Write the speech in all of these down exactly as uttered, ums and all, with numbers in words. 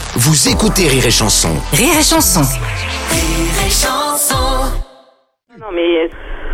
Vous écoutez Rire et Chanson. Rire et Chanson. Rire et Chanson. Non mais...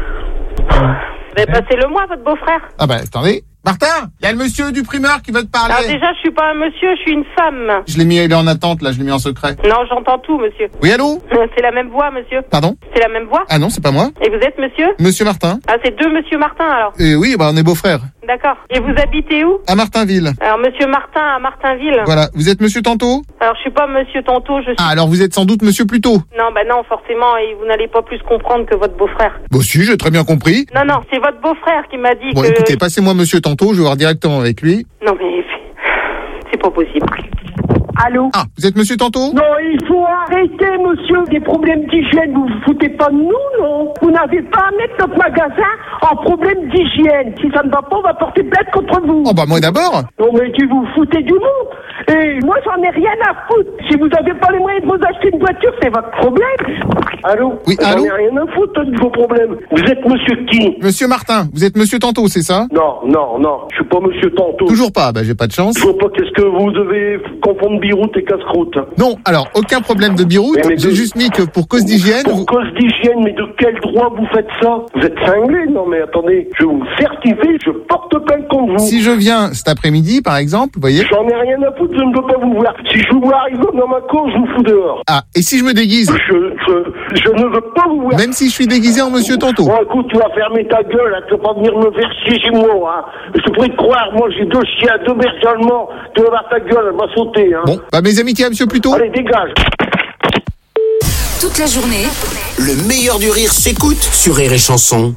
Vous avez passé le mois, votre beau-frère? Ah bah attendez, Martin, il y a le monsieur du primeur qui veut te parler. Alors déjà, je suis pas un monsieur, je suis une femme. Je l'ai mis, il est en attente là, je l'ai mis en secret. Non, j'entends tout, monsieur. Oui, allô? C'est la même voix, monsieur. Pardon? C'est la même voix? Ah non, c'est pas moi. Et vous êtes monsieur? Monsieur Martin. Ah, c'est deux monsieur Martin, alors? Et oui, bah on est beaux-frères. D'accord. Et vous habitez où? À Martinville. Alors, monsieur Martin à Martinville. Voilà, vous êtes monsieur Tantôt? Alors, je suis pas monsieur Tantôt, je suis... Ah, alors vous êtes sans doute monsieur Plutot. Non, bah non, forcément, et vous n'allez pas plus comprendre que votre beau-frère. Bon si, j'ai très bien compris. Non, non, c'est votre beau-frère qui m'a dit Bon que... écoutez, passez-moi monsieur Tantôt, je vais voir directement avec lui. Non, mais... C'est pas possible. Allô? Ah, vous êtes monsieur Tantôt? Non, il faut arrêter, monsieur, des problèmes d'hygiène. Vous vous foutez pas de nous, non? Vous n'avez pas à mettre notre magasin en problème d'hygiène. Si ça ne va pas, on va porter plainte contre vous. Oh bah moi d'abord. Non, mais tu vous foutez du monde. Et moi, j'en ai rien à foutre. Si vous n'avez pas les moyens de vous acheter une voiture, c'est votre problème. Allô? Oui, J'en allô? ai rien à foutre de vos problèmes. Vous êtes monsieur qui? Monsieur Martin, vous êtes monsieur Tantôt, c'est ça? Non, non, non. Je suis pas monsieur Tantôt. Toujours pas, bah j'ai pas de chance. Je vois pas qu'est-ce que vous devez confondre biroute et casse-croûte. Non, alors aucun problème de biroute, Mais- mais j'ai de- juste mis que pour cause d'hygiène... Pour vous- cause d'hygiène, mais de quel droit vous faites ça? Vous êtes cinglé? Non, mais attendez. Je vais vous certifier, je porte plainte contre vous. Si je viens cet après-midi, par exemple, vous voyez... J'en ai rien à foutre, je ne veux pas vous voir. Si je vous vois arriver dans ma cour, je vous fous dehors. Ah, et si je me déguise? Je, je, je ne veux pas vous voir. Même si je suis déguisé en monsieur Tantôt? Bon, écoute, tu vas fermer ta gueule, hein. Tu vas pas venir me faire chier chez moi, hein. Je pourrais te croire, moi j'ai deux chiens, deux bergers allemands. Tu vas voir ta gueule, elle va sauter, hein. Bon, bah mes amitiés à monsieur Plutot. Allez, dégage. Toute la journée, Le meilleur du rire s'écoute sur Rire et Chanson.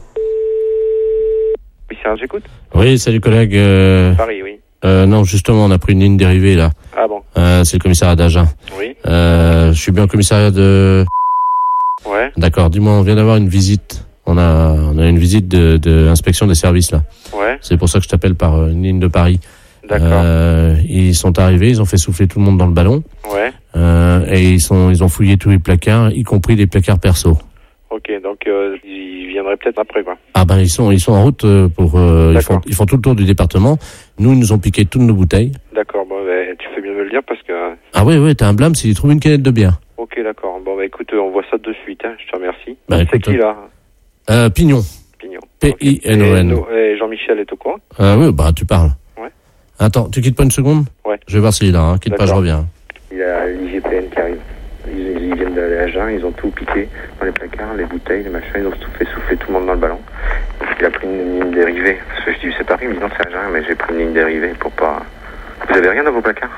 Oui, Serge, j'écoute. Oui, salut collègue. Euh, Paris, oui. euh, non, justement, on a pris une ligne dérivée là. Ah bon? Euh, c'est le commissariat d'Agen. Oui. Euh, je suis bien au commissariat de... Ouais. D'accord, dis-moi, on vient d'avoir une visite. On a, on a une visite de, de inspection des services là. Ouais. C'est pour ça que je t'appelle par euh, une ligne de Paris. D'accord. Euh, ils sont arrivés, ils ont fait souffler tout le monde dans le ballon. Ouais. Euh, et ils sont, ils ont fouillé tous les placards, y compris les placards perso. Ok, donc euh, ils viendraient peut-être après, quoi. Ah ben ils sont, ils sont en route euh, pour, euh, ils D'accord. font, ils font tout le tour du département. Nous, ils nous ont piqué toutes nos bouteilles. D'accord, bon, bah, tu fais bien de me le dire parce que... Ah oui, oui, t'as un blâme s'ils trouvent une canette de bière. Ok, d'accord. Bon, bah écoute, euh, on voit ça de suite, hein. Je te remercie. Bah, C'est écoute, qui, là? Euh, Pignon. Pignon. P I N O N. Ok. Et, et Jean-Michel est au courant? Euh, oui, bah tu parles. Ouais. Attends, tu quittes pas une seconde? Ouais. Je vais voir s'il est là, hein. Quitte pas, je D'accord. reviens. Il y a l'I G P N qui arrive. Ils, ils viennent d'aller à Agen, ils ont tout piqué dans les placards, les bouteilles, les machins, ils ont tout fait souffler tout le monde dans le ballon. Il a pris une ligne dérivée. Parce que je dis c'est Paris, il me dit non c'est Agen, mais j'ai pris une ligne dérivée pour pas... Vous avez rien dans vos placards?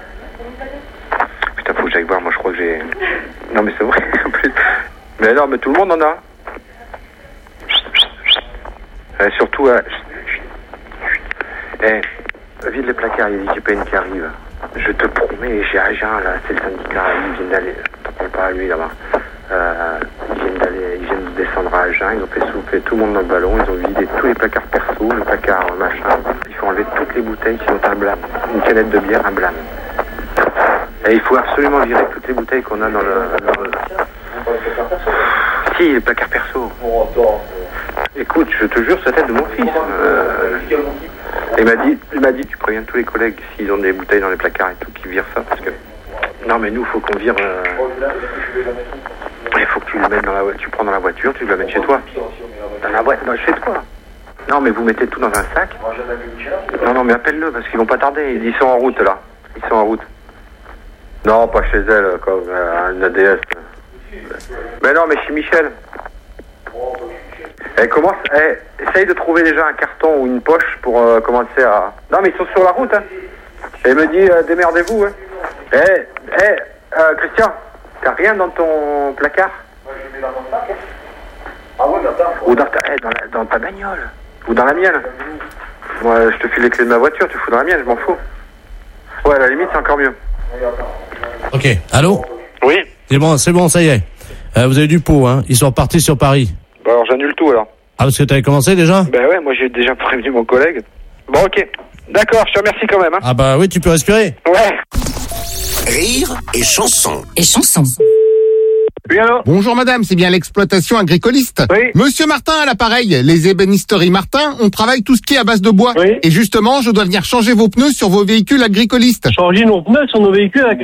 Putain, faut que j'aille voir, moi je crois que j'ai... Non mais c'est vrai, en plus... Mais non, mais tout le monde en a. Et surtout, euh... eh, vide les placards, il y a l'I G P N qui arrive. Je te promets, j'ai Agen là, c'est le syndicat, ils viennent d'aller, t'en parles pas à lui là-bas, euh, ils viennent d'aller, ils viennent de descendre à Agen, ils ont fait souffler tout le monde dans le ballon, ils ont vidé tous les placards perso, les placards machin, il faut enlever toutes les bouteilles qui ont un blâme, une canette de bière, un blâme. Et il faut absolument virer toutes les bouteilles qu'on a dans le... Dans le... Si, les placards perso. Écoute, je te jure, c'est la tête de mon fils. Euh... Il m'a dit, il m'a dit, tu préviens tous les collègues s'ils ont des bouteilles dans les placards et tout, qui virent ça, parce que... Non, mais nous, faut qu'on vire... Euh... Il faut que tu le mettes dans la voiture, tu prends dans la voiture, tu le mets chez toi. Dans la boîte, dans chez toi. Non, mais vous mettez tout dans un sac. Non, non, mais appelle-le, parce qu'ils vont pas tarder. Ils sont en route, là. Ils sont en route. Non, pas chez elle, comme euh, une A D S. Mais non, mais chez Michel. Eh, commence, eh, essaye de trouver déjà un carton ou une poche pour euh, commencer à... Non, mais ils sont sur la route, hein. Et il me dit, euh, démerdez-vous, hein. Eh, eh, euh, Christian, t'as rien dans ton placard? Moi, je mets dans mon sac. Ah ouais, dans Ou dans ta, eh, dans, la, dans ta bagnole. Ou dans la mienne. Moi, je te file les clés de ma voiture, tu fous dans la mienne, je m'en fous. Ouais, à la limite, c'est encore mieux. Ok, allô? Oui. C'est bon, c'est bon, ça y est. Euh, vous avez du pot, hein. Ils sont repartis sur Paris. Bon, alors j'annule tout, alors. Ah, parce que t'avais commencé déjà? Ben ouais, moi j'ai déjà prévenu mon collègue. Bon, ok. D'accord, je te remercie quand même, hein. Ah bah oui, tu peux respirer. Ouais. Rire et Chanson. et chanson. Oui, alors? Bonjour madame, c'est bien l'exploitation agricoliste. Oui. Monsieur Martin à l'appareil, les ébénisteries Martin, on travaille tout ce qui est à base de bois. Oui. Et justement, je dois venir changer vos pneus sur vos véhicules agricolistes. Changer nos pneus sur nos véhicules